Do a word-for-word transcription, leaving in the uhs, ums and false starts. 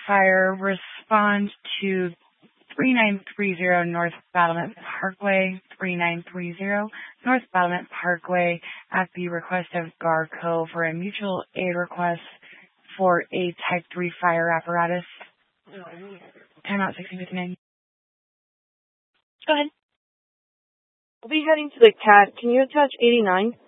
fire. Respond to three nine three zero North Battlement Parkway, three nine three zero North Battlement Parkway at the request of GARCO for a mutual aid request for a Type three fire apparatus. Time out sixteen fifty-nine. Go ahead. We'll be heading to the C A T. Can you attach eighty-nine?